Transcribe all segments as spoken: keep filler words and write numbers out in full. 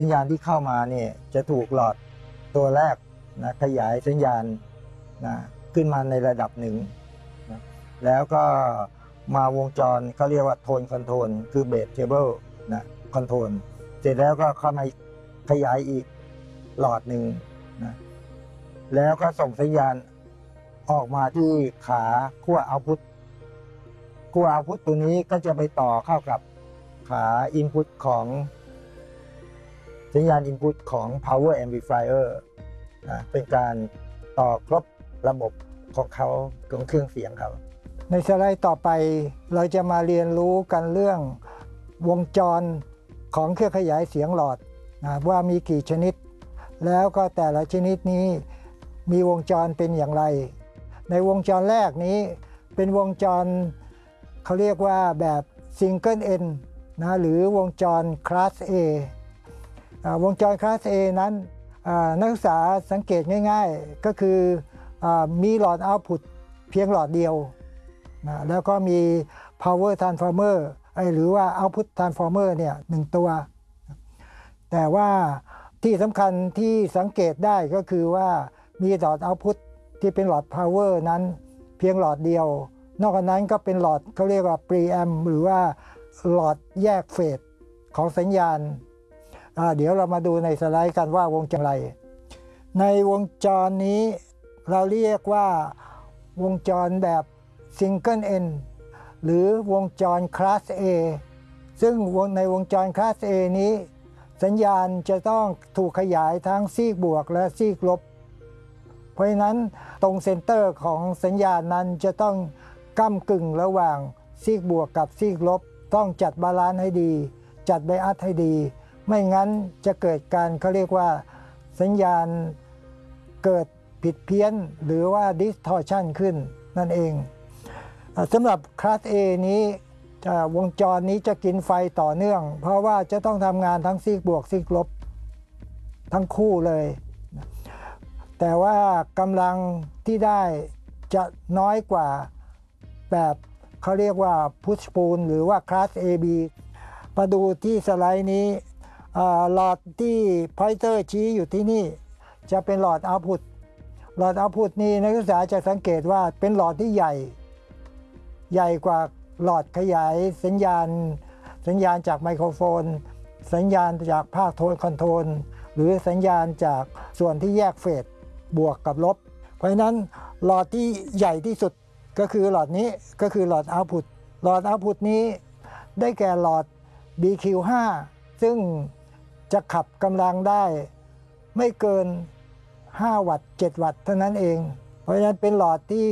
สัญญาณที่เข้ามาเนี่ยจะถูกหลอดตัวแรกนะขยายสัญญาณนะขึ้นมาในระดับหนึ่งนะแล้วก็มาวงจรเขาเรียกว่าโทนคอนโทรลคือเบสเทเบิลนะคอนโทรลเสร็จแล้วก็เข้ามาขยายอีกหลอดหนึ่งนะแล้วก็ส่งสัญญาณออกมาที่ขาขั้วเอาต์พุตขั้วเอาต์พุตตัวนี้ก็จะไปต่อเข้ากับขาอินพุตของสัญญาณอินพุตของ power amplifier นะเป็นการต่อครบระบบของเขาของเครื่องเสียงเขาในสไลด์ต่อไปเราจะมาเรียนรู้กันเรื่องวงจรของเครื่องขยายเสียงหลอดนะว่ามีกี่ชนิดแล้วก็แต่ละชนิดนี้มีวงจรเป็นอย่างไรในวงจรแรกนี้เป็นวงจรเขาเรียกว่าแบบ Single End นะหรือวงจร Class A วงจร Class A นั้นนักศึกษาสังเกตง่ายๆก็คือมีหลอด Output เพียงหลอดเดียวนะแล้วก็มี Power Transformer หรือว่า Output Transformer เนี่ยหนึ่งตัวแต่ว่าที่สำคัญที่สังเกตได้ก็คือว่ามีหลอด Output ที่เป็นหลอด Power นั้นเพียงหลอดเดียวนอกจากนั้นก็เป็นหลอดเขาเรียกว่า Preamp หรือว่าหลอดแยกเฟสของสัญญาณเดี๋ยวเรามาดูในสไลด์กันว่าวงจรอะไรในวงจรนี้เราเรียกว่าวงจรแบบ Single End หรือวงจร Class A ซึ่งในวงจร Class A นี้สัญญาณจะต้องถูกขยายทั้งซีกบวกและซีกลบเพราะฉะนั้นตรงเซนเตอร์ของสัญญาณนั้นจะต้องก้ำกึ่งระหว่างซีกบวกกับซีกลบต้องจัดบาลานซ์ให้ดีจัดไบอัสให้ดีไม่งั้นจะเกิดการเขาเรียกว่าสัญญาณเกิดผิดเพี้ยนหรือว่า distortion ขึ้นนั่นเองสำหรับ Class A นี้วงจรนี้จะกินไฟต่อเนื่องเพราะว่าจะต้องทำงานทั้งซีกบวกซีกลบทั้งคู่เลยแต่ว่ากำลังที่ได้จะน้อยกว่าแบบเขาเรียกว่า push pull หรือว่า Class เอ บี มาดูที่สไลด์นี้หลอดที่ pointer ชี้อยู่ที่นี่จะเป็นหลอด output หลอด output นี้นักศึกษาจะสังเกตว่าเป็นหลอดที่ใหญ่ใหญ่กว่าหลอดขยายสัญญาณสัญญาณจากไมโครโฟนสัญญาณจากภาคโทนคอนโทรลหรือสัญญาณจากส่วนที่แยกเฟสบวกกับลบเพราะฉะนั้นหลอดที่ใหญ่ที่สุดก็คือหลอดนี้ก็คือหลอด output หลอด output นี้ได้แก่หลอด บี คิว ห้า ซึ่งจะขับกำลังได้ไม่เกินห้าวัตต์เจ็ดวัตต์เท่านั้นเองเพราะฉะนั้นเป็นหลอดที่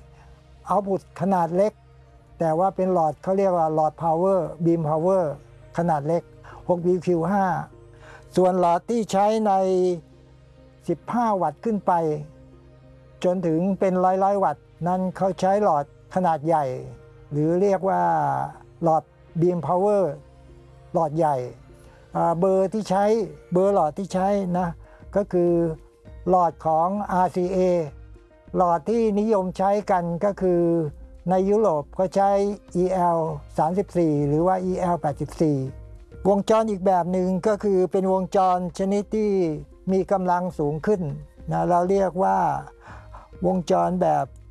output ขนาดเล็กแต่ว่าเป็นหลอดเขาเรียกว่าหลอด power beam power ขนาดเล็กหก บี คิว ห้า ส่วนหลอดที่ใช้ในสิบห้าวัตต์ขึ้นไปจนถึงเป็นร้อยร้อยวัตต์นั้นเขาใช้หลอดขนาดใหญ่หรือเรียกว่าหลอด beam power หลอดใหญ่เบอร์ที่ใช้เบอร์หลอดที่ใช้นะก็คือหลอดของ อาร์ ซี เอ หลอดที่นิยมใช้กันก็คือในยุโรปก็ใช้ อี แอล สามสิบสี่ หรือว่า อี แอล แปดสิบสี่ วงจรอีกแบบหนึ่งก็คือเป็นวงจรชนิดที่มีกำลังสูงขึ้นนะเราเรียกว่าวงจรแบบ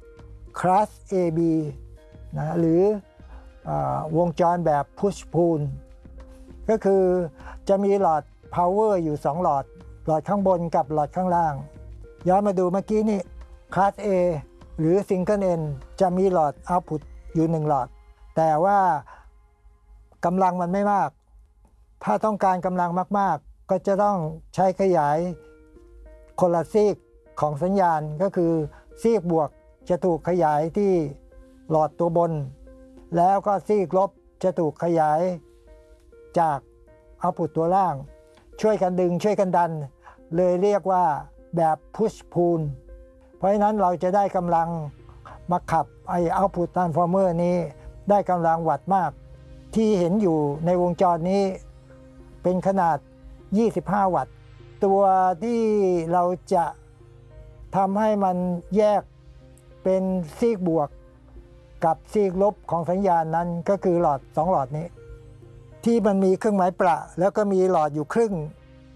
Class เอ บี นะหรือวงจรแบบ Push Pull ก็คือจะมีหลอด Power อยู่สองหลอดหลอดข้างบนกับหลอดข้างล่างย้อนมาดูเมื่อกี้นี่ Class A หรือ Single End จะมีหลอด Output อยู่หนึ่งหลอดแต่ว่ากำลังมันไม่มากถ้าต้องการกำลังมากๆก็จะต้องใช้ขยายคนละซีกของสัญญาณก็คือซีกบวกจะถูกขยายที่หลอดตัวบนแล้วก็ซีกลบจะถูกขยายจากเอาต์พุตตัวล่างช่วยกันดึงช่วยกันดันเลยเรียกว่าแบบ push pull เพราะฉะนั้นเราจะได้กำลังมาขับไอ้ output transformer นี้ได้กำลังวัตต์มากที่เห็นอยู่ในวงจรนี้เป็นขนาดยี่สิบห้าวัตต์ตัวที่เราจะทำให้มันแยกเป็นซีกบวกกับซีกลบของสัญญาณนั้นก็คือหลอดสองหลอดนี้ที่มันมีเครื่องหมายประแล้วก็มีหลอดอยู่ครึ่ง